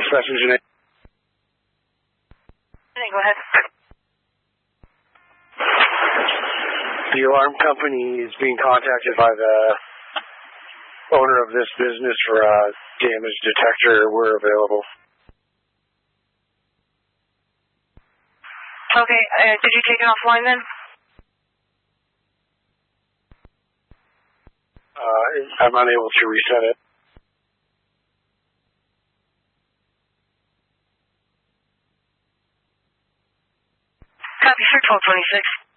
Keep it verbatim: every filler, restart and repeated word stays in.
Dispatch engineer. Go ahead. The alarm company is being contacted by the owner of this business for a damage detector. We're available. Okay, uh, did you take it offline then? Uh, I'm unable to reset it. Copy, sir, twelve twenty-six.